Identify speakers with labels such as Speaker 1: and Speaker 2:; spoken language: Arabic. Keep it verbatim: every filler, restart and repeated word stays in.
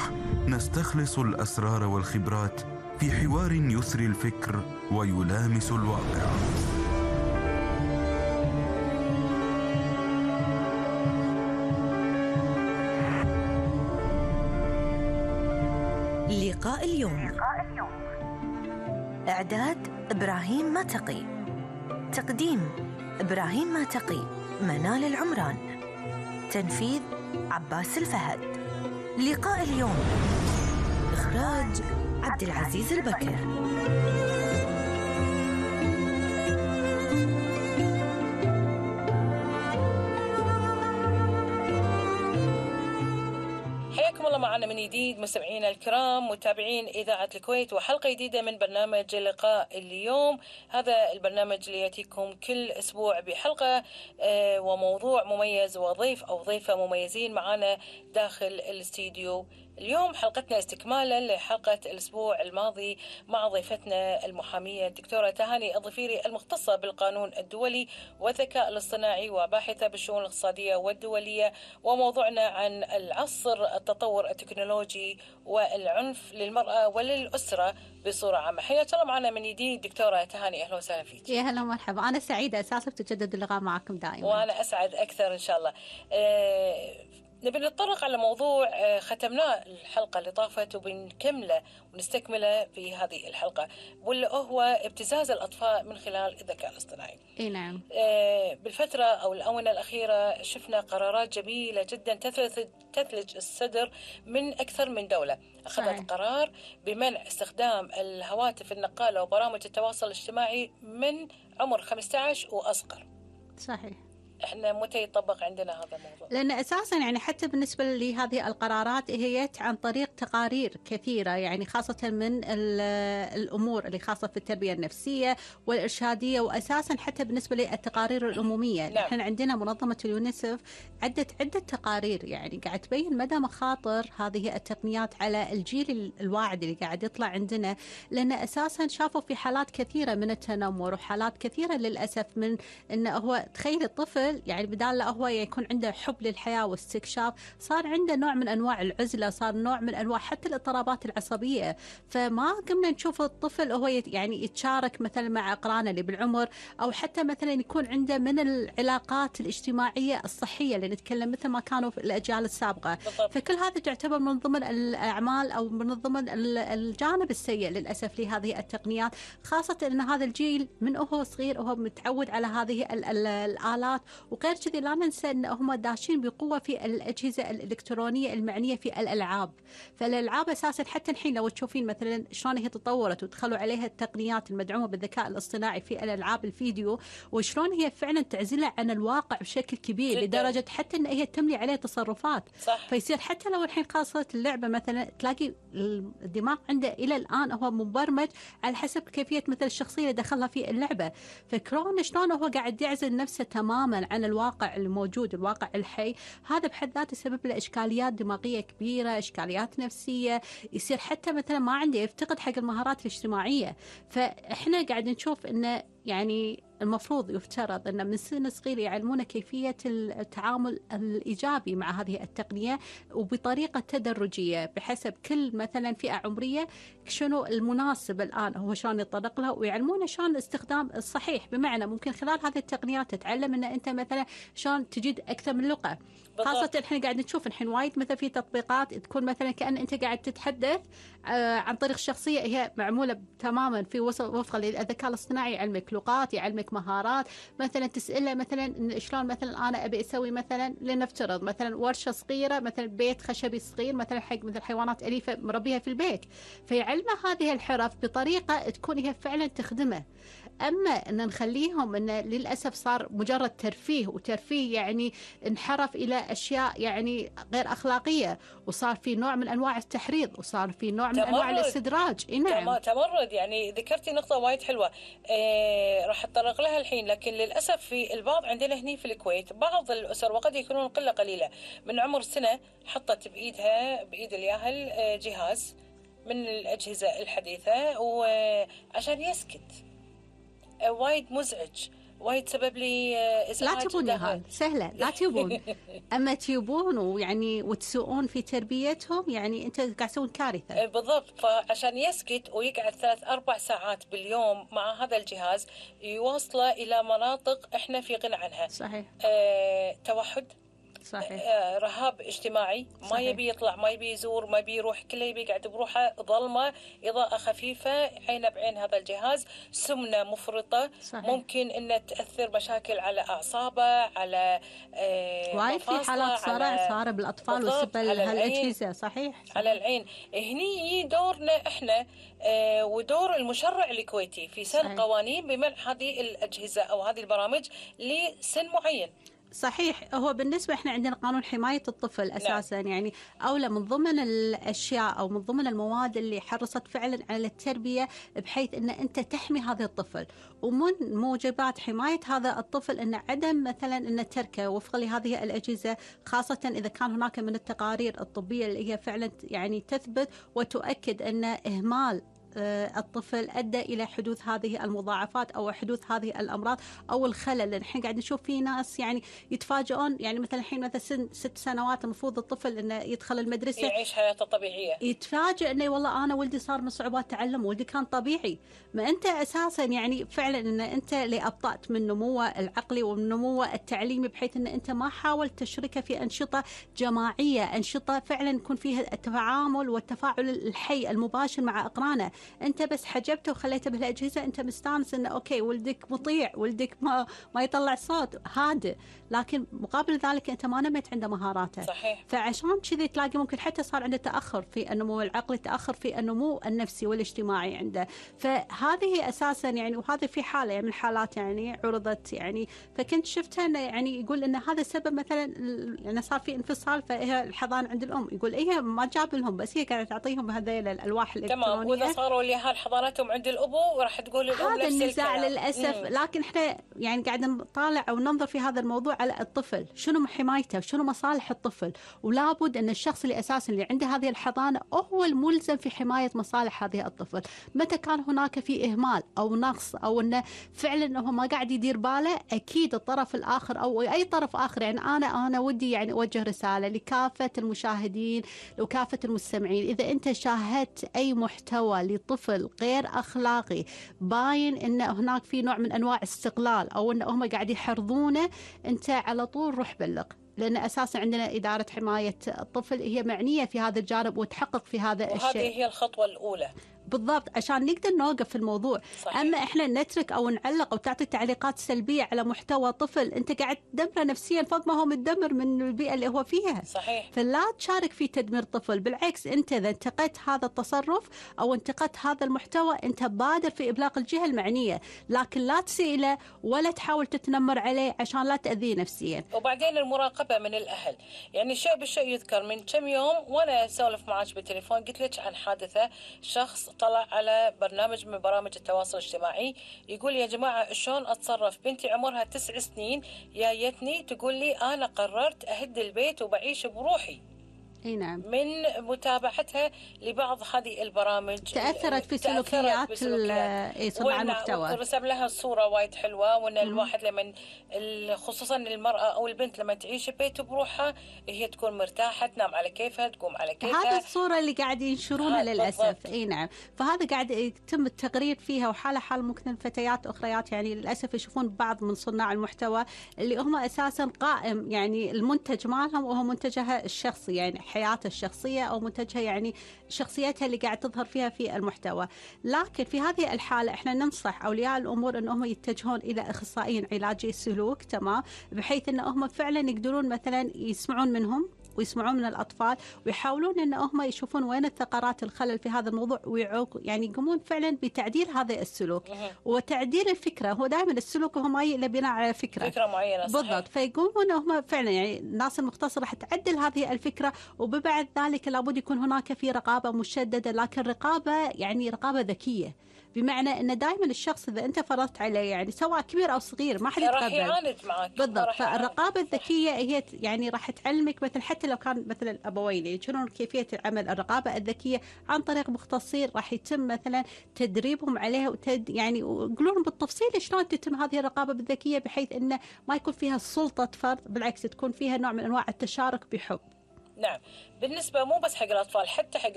Speaker 1: الروح نستخلص الأسرار والخبرات في حوار يسري الفكر ويلامس الواقع.
Speaker 2: لقاء اليوم. إعداد إبراهيم ماتقي، تقديم إبراهيم ماتقي، منال العمران، تنفيذ عباس الفهد. لقاء اليوم، إخراج عبد العزيز البكر.
Speaker 3: حياكم الله معنا من جديد مستمعينا الكرام متابعين إذاعة الكويت، وحلقة جديدة من برنامج لقاء اليوم. هذا البرنامج اللي يأتيكم كل أسبوع بحلقة وموضوع مميز وضيف أو ضيفة مميزين معنا داخل الاستديو. اليوم حلقتنا استكمالا لحلقة الأسبوع الماضي مع ضيفتنا المحامية الدكتورة تهاني الظفيري، المختصة بالقانون الدولي والذكاء الاصطناعي وباحثة بالشؤون الاقتصادية والدولية، وموضوعنا عن العصر التطور التكنولوجي والعنف للمرأة وللأسرة بصورة عامة. حياك الله معنا من جديد دكتورة تهاني، أهلا وسهلا فيك.
Speaker 4: يا هلا ومرحبا، أنا سعيدة أساسا تجدد اللقاء معكم دائما،
Speaker 3: وأنا أسعد أكثر إن شاء الله. أه نبي نتطرق على موضوع ختمناه الحلقة اللي طافت وبنكمله ونستكمله في هذه الحلقة، واللي هو ابتزاز الأطفال من خلال الذكاء الاصطناعي.
Speaker 4: إيه نعم.
Speaker 3: بالفترة أو الآونة الأخيرة شفنا قرارات جميلة جدا تثلج, تثلج الصدر من أكثر من دولة. أخذت صحيح. قرار بمنع استخدام الهواتف النقالة وبرامج التواصل الاجتماعي من عمر خمسة عشر وأصغر.
Speaker 4: صحيح.
Speaker 3: احنا متى يطبق عندنا هذا الموضوع؟
Speaker 4: لأن أساسا يعني حتى بالنسبة لهذه القرارات هي عن طريق تقارير كثيرة، يعني خاصة من الأمور اللي خاصة في التربية النفسية والإرشادية، وأساسا حتى بالنسبة للتقارير العمومية. نعم. احنا عندنا منظمة اليونيسف عدت عدة تقارير يعني قاعد تبين مدى مخاطر هذه التقنيات على الجيل الواعد اللي قاعد يطلع عندنا، لأن أساسا شافوا في حالات كثيرة من التنمر وحالات كثيرة للأسف من إنه هو تخيل الطفل يعني بدال لا هو يكون عنده حب للحياة واستكشاف، صار عنده نوع من أنواع العزلة، صار نوع من أنواع حتى الاضطرابات العصبية. فما قمنا نشوف الطفل هو يعني يتشارك مثلا مع أقرانه اللي بالعمر، أو حتى مثلا يكون عنده من العلاقات الاجتماعية الصحية اللي نتكلم مثل ما كانوا في الأجيال السابقة. فكل هذا تعتبر من ضمن الأعمال أو من ضمن الجانب السيء للأسف لهذه التقنيات، خاصة أن هذا الجيل من هو صغير وهو متعود على هذه الآلات. وغير كذي لا ننسى أن هم داشين بقوة في الأجهزة الإلكترونية المعنية في الألعاب. فالألعاب أساسا حتى الحين لو تشوفين مثلا شلون هي تطورت ودخلوا عليها التقنيات المدعومة بالذكاء الاصطناعي في الألعاب الفيديو، وشلون هي فعلا تعزلها عن الواقع بشكل كبير جداً. لدرجة حتى أن هي تملي عليه تصرفات. صح. فيصير حتى لو الحين خاصة اللعبة مثلا تلاقي الدماغ عنده إلى الآن هو مبرمج على حسب كيفية مثل الشخصية اللي دخلها في اللعبة. فكرون شلون هو قاعد يعزل نفسه تماما عن الواقع الموجود، الواقع الحي. هذا بحد ذاته سبب له إشكاليات دماغية كبيرة، إشكاليات نفسية، يصير حتى مثلا ما عنده يفتقد حق المهارات الاجتماعية. فإحنا قاعد نشوف إنه يعني المفروض يفترض أن من سن صغير يعلمون كيفية التعامل الإيجابي مع هذه التقنية، وبطريقة تدرجية بحسب كل مثلا فئة عمرية شنو المناسب الآن هو شلون يتطرق له، ويعلمون شلون الاستخدام الصحيح. بمعنى ممكن خلال هذه التقنيات تتعلم أن أنت مثلا شلون تجيد أكثر من لغة. خاصة الحين قاعد نشوف الحين وايد مثلا في تطبيقات تكون مثلا كأن أنت قاعد تتحدث آه عن طريق شخصية هي معمولة تماما في وفقا للذكاء الاصطناعي، يعلمك لغات، يعلمك مهارات. مثلا تسأله مثلا شلون مثلا أنا أبي أسوي مثلا لنفترض مثلا ورشة صغيرة، مثلا بيت خشبي صغير مثلا حق مثل حيوانات أليفة مربيها في البيت، فيعلمه هذه الحرف بطريقة تكون هي فعلا تخدمه. أما أن نخليهم أن للأسف صار مجرد ترفيه، وترفيه يعني انحرف إلى أشياء يعني غير أخلاقية، وصار في نوع من أنواع التحريض، وصار في نوع من أنواع الاستدراج. إيه نعم.
Speaker 3: تمرد. يعني ذكرتي نقطة وايد حلوة إيه راح أتطرق لها الحين، لكن للأسف في البعض عندنا هنا في الكويت بعض الأسر وقد يكونون قلة قليلة من عمر سنة حطت بإيدها بإيد الياهل جهاز من الأجهزة الحديثة وعشان يسكت. وايد مزعج. وايد تسبب لي ازعاج.
Speaker 4: لا تبون يا هال سهله، لا تبون. اما تبون ويعني وتسوؤون في تربيتهم، يعني انت قاعد تسوون كارثه.
Speaker 3: بالضبط. فعشان يسكت ويقعد ثلاث اربع ساعات باليوم مع هذا الجهاز يوصله الى مناطق احنا في غنى عنها.
Speaker 4: صحيح.
Speaker 3: آه، توحد،
Speaker 4: صحيح.
Speaker 3: آه، رهاب اجتماعي، ما
Speaker 4: صحيح.
Speaker 3: يبي يطلع، ما يبي يزور، ما يبي يروح، كله يبي يقعد بروحه، ظلمه، اضاءه خفيفه، عينه بعين هذا الجهاز، سمنه مفرطه.
Speaker 4: صحيح.
Speaker 3: ممكن انه تاثر مشاكل على اعصابه، على آه
Speaker 4: وايد في حالات صرع صار بالاطفال بسبب هالاجهزه. صحيح. صحيح
Speaker 3: على العين. هني يجي دورنا احنا آه ودور المشرع الكويتي في سن صحيح. قوانين بمنع هذه الاجهزه او هذه البرامج لسن معين.
Speaker 4: صحيح. هو بالنسبة إحنا عندنا قانون حماية الطفل أساساً. نعم. يعني أولى من ضمن الأشياء أو من ضمن المواد اللي حرصت فعلاً على التربية بحيث أن أنت تحمي هذا الطفل، ومن موجبات حماية هذا الطفل أن عدم مثلاً أن تركه وفقا لهذه الأجهزة، خاصة إذا كان هناك من التقارير الطبية اللي هي فعلاً يعني تثبت وتؤكد أن إهمال الطفل أدى إلى حدوث هذه المضاعفات أو حدوث هذه الأمراض أو الخلل. الحين قاعد نشوف في ناس يعني يتفاجئون، يعني مثلا الحين مثلا سن ست سنوات المفروض الطفل إنه يدخل المدرسة
Speaker 3: يعيش حياته طبيعية،
Speaker 4: يتفاجئ إنه والله أنا ولدي صار من صعوبات تعلم، ولدي كان طبيعي. ما أنت أساسا يعني فعلا إن أنت اللي أبطأت من نموه العقلي ونموه التعليمي، بحيث إن أنت ما حاولت تشركه في أنشطة جماعية، أنشطة فعلا يكون فيها التعامل والتفاعل الحي المباشر مع أقرانه. أنت بس حجبته وخليته بالأجهزة، أنت مستانس إنه أوكي ولدك مطيع، ولدك ما ما يطلع صوت هادئ، لكن مقابل ذلك أنت ما نميت عنده مهاراته.
Speaker 3: صحيح.
Speaker 4: فعشان كذي تلاقي ممكن حتى صار عنده تأخر في النمو العقلي، تأخر في النمو النفسي والاجتماعي عنده. فهذه أساسا يعني، وهذا في حالة يعني من الحالات يعني عرضت يعني، فكنت شفتها إنه يعني يقول إن هذا السبب مثلا يعني صار في انفصال فهي الحضان عند الأم، يقول هي ما جاب لهم بس هي كانت تعطيهم هذيل الألواح الإلكترونية.
Speaker 3: تمام. وإذا صاروا لها حضانتهم عند الأبو وراح تقول الأم
Speaker 4: هذا
Speaker 3: نفس
Speaker 4: النزاع
Speaker 3: الكلام.
Speaker 4: للأسف.
Speaker 3: مم.
Speaker 4: لكن احنا يعني قاعد نطالع أو ننظر في هذا الموضوع على الطفل، شنو حمايته، شنو مصالح الطفل، ولا بد أن الشخص اللي أساسا اللي عنده هذه الحضانة هو الملزم في حماية مصالح هذه الطفل. متى كان هناك في إهمال أو نقص أو أنه فعلا أنه ما قاعد يدير باله، أكيد الطرف الآخر أو أي طرف آخر يعني أنا أنا ودي يعني أوجه رسالة لكافة المشاهدين وكافة المستمعين. إذا أنت شاهدت أي محتوى لطفل غير أخلاقي باين أن هناك في نوع من أنواع استغلال أو أن هم قاعد يحرضونه، أنت على طول روح بلغ، لأن أساسا عندنا إدارة حماية الطفل هي معنية في هذا الجانب وتحقق في هذا
Speaker 3: وهذه
Speaker 4: الشيء.
Speaker 3: وهذه هي الخطوة الأولى
Speaker 4: بالضبط، عشان نقدر نوقف في الموضوع.
Speaker 3: صحيح.
Speaker 4: أما إحنا نترك أو نعلق أو تعطي تعليقات سلبية على محتوى طفل، أنت قاعد تدمره نفسيا فوق ما هو متدمر من البيئة اللي هو فيها.
Speaker 3: صحيح.
Speaker 4: فلا تشارك في تدمير طفل، بالعكس أنت إذا انتقدت هذا التصرف أو انتقدت هذا المحتوى أنت بادر في إبلاغ الجهة المعنية، لكن لا تسيء له ولا تحاول تتنمر عليه عشان لا تأذيه نفسيا.
Speaker 3: وبعدين المراقبة من الأهل، يعني شيء بالشيء يذكر. من كم يوم وأنا أسولف معك بالتليفون قلت لك عن حادثة، شخص طلع على برنامج من برامج التواصل الاجتماعي يقول يا جماعة شلون أتصرف، بنتي عمرها تسع سنين جايتني تقول لي أنا قررت أهد البيت وبعيش بروحي.
Speaker 4: اي نعم.
Speaker 3: من متابعتها لبعض هذه البرامج
Speaker 4: تأثرت في سلوكيات صناع المحتوى،
Speaker 3: ورسم لها صورة وايد حلوة، وأن الواحد لما خصوصا المرأة أو البنت لما تعيش ببيت بروحها هي تكون مرتاحة، تنام على كيفها، تقوم على كيفها.
Speaker 4: هذا الصورة اللي قاعد ينشرونها للأسف. اي نعم. فهذا قاعد يتم التقرير فيها، وحالة حال ممكن فتيات أخريات يعني للأسف يشوفون بعض من صناع المحتوى اللي هم أساسا قائم يعني المنتج مالهم وهو منتجها الشخصي، يعني حياتها الشخصية أو منتجها يعني شخصيتها اللي قاعد تظهر فيها في المحتوى. لكن في هذه الحالة احنا ننصح أولياء الأمور أنهم يتجهون إلى أخصائيين علاجي سلوك، تمام، بحيث أنهم فعلا يقدرون مثلا يسمعون منهم ويسمعون من الأطفال ويحاولون أن هم يشوفون وين الثغرات الخلل في هذا الموضوع ويعوق يعني يقومون فعلا بتعديل هذا السلوك وتعديل الفكرة. هو دائما السلوك هو ما إلا بناء على فكرة
Speaker 3: فكرة معينة. صحيح.
Speaker 4: بالضبط. فيقومون هم فعلا يعني الناس المختصة راح تعدل هذه الفكرة، وبعد ذلك لابد يكون هناك في رقابة مشددة، لكن رقابة يعني رقابة ذكية، بمعنى أن دائما الشخص إذا أنت فرضت عليه يعني سواء كبير أو صغير ما حد يتقبل.
Speaker 3: راح يعاند معك.
Speaker 4: بالضبط. فالرقابة الذكية هي يعني راح تعلمك مثل حتى لو كان مثلا الابوين يجرون كيفيه عمل الرقابه الذكيه عن طريق مختصين راح يتم مثلا تدريبهم عليها وتد يعني ويقولون بالتفصيل شلون تتم هذه الرقابه الذكيه بحيث انه ما يكون فيها سلطه فرد، بالعكس تكون فيها نوع من انواع التشارك بحب.
Speaker 3: نعم، بالنسبة مو بس حق الأطفال حتى حق